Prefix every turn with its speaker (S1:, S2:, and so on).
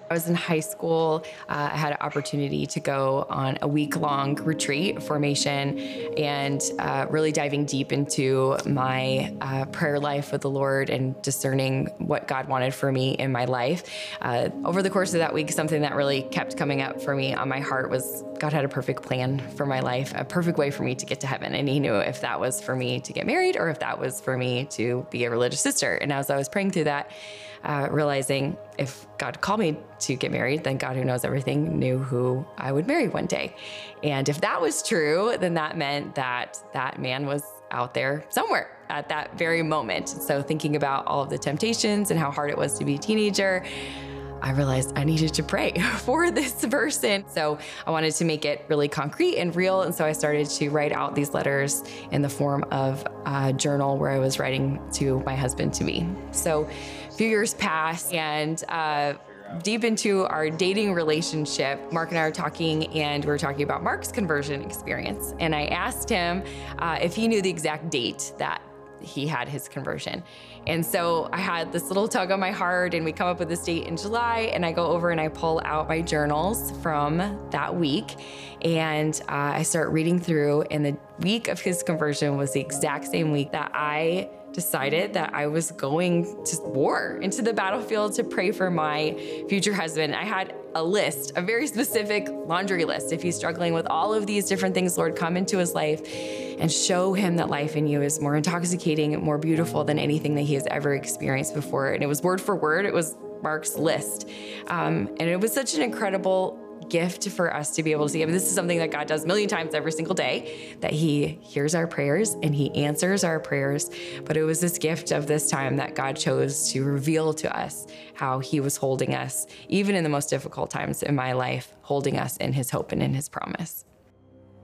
S1: I was in high school. I had an opportunity to go on a week-long retreat formation and really diving deep into my prayer life with the Lord and discerning what God wanted for me in my life. Over the course of that week, something that really kept coming up for me on my heart was God had a perfect plan for my life, a perfect way for me to get to heaven. And he knew if that was for me to get married or if that was for me to be a religious sister. And as I was praying through that, realizing if God called me to get married, then God, who knows everything, knew who I would marry one day. And if that was true, then that meant that that man was out there somewhere at that very moment. So thinking about all of the temptations and how hard it was to be a teenager, I realized I needed to pray for this person. So I wanted to make it really concrete and real. And so I started to write out these letters in the form of a journal where I was writing to my husband, to me. So a few years passed, and deep into our dating relationship, Mark and I were talking, and we were talking about Mark's conversion experience. And I asked him if he knew the exact date that he had his conversion. And so I had this little tug on my heart, and we come up with this date in July, and I go over and I pull out my journals from that week, and I start reading through, and the week of his conversion was the exact same week that I decided that I was going to war, into the battlefield, to pray for my future husband. I had a list, a very specific laundry list. If he's struggling with all of these different things, Lord, come into his life and show him that life in you is more intoxicating and more beautiful than anything that he has ever experienced before. And it was word for word, it was Mark's list. And it was such an incredible gift for us to be able to see. I mean, this is something that God does a million times every single day, that he hears our prayers and he answers our prayers. But it was this gift of this time that God chose to reveal to us how he was holding us, even in the most difficult times in my life, holding us in his hope and in his promise.